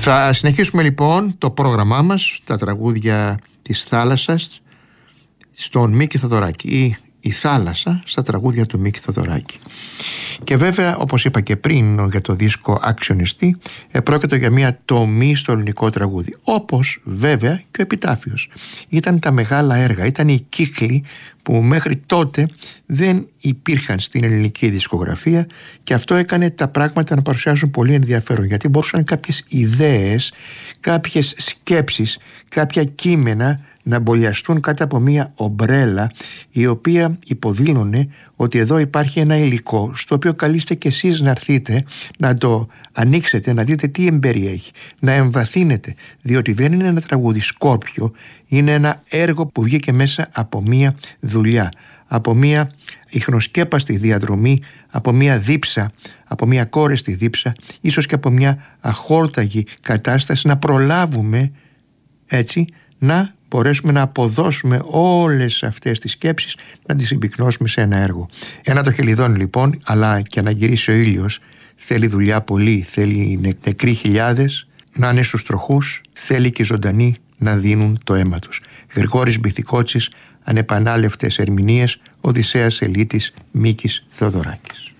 Θα συνεχίσουμε λοιπόν το πρόγραμμά μας, τα τραγούδια της θάλασσας, στον Μίκη Θοδωράκη, ή η θάλασσα στα τραγούδια του Μίκη Θοδωράκη. Και βέβαια, όπως είπα και πριν για το δίσκο Άξιονιστή, πρόκειται για μια τομή στο ελληνικό τραγούδι. Όπως βέβαια και ο Επιτάφιος. Ήταν τα μεγάλα έργα, ήταν οι κύκλοι που μέχρι τότε δεν υπήρχαν στην ελληνική δισκογραφία, και αυτό έκανε τα πράγματα να παρουσιάζουν πολύ ενδιαφέρον, γιατί μπορούσαν κάποιες ιδέες, κάποιες σκέψεις, κάποια κείμενα να μπολιαστούν κάτω από μία ομπρέλα, η οποία υποδήλωνε ότι εδώ υπάρχει ένα υλικό στο οποίο καλείστε κι εσείς να έρθετε να το ανοίξετε, να δείτε τι εμπεριέχει, να εμβαθύνετε, διότι δεν είναι ένα τραγουδισκόπιο, είναι ένα έργο που βγήκε μέσα από μία δουλειά, από μία ιχνοσκέπαστη διαδρομή, από μία δίψα, από μία κόρεστη δίψα, ίσως και από μία αχόρταγη κατάσταση, να προλάβουμε έτσι να μπορέσουμε να αποδώσουμε όλες αυτές τις σκέψεις, να τις συμπυκνώσουμε σε ένα έργο. Ένα το χελιδόν λοιπόν, αλλά και να γυρίσει ο ήλιος, θέλει δουλειά πολύ, θέλει νεκροί χιλιάδες να είναι στους τροχούς, θέλει και ζωντανοί να δίνουν το αίμα τους. Γρηγόρης Μπιθικότσης, ανεπανάλευτες ερμηνείες, Οδυσσέας Ελίτης, Μίκης Θεοδωράκης.